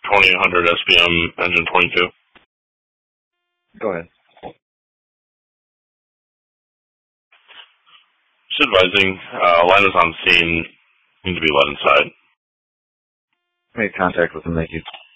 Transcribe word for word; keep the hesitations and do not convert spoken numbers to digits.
twenty-eight hundred S P M engine twenty-two. Go ahead. Just advising, uh, line is on scene, need to be let inside. Make contact with them, thank you.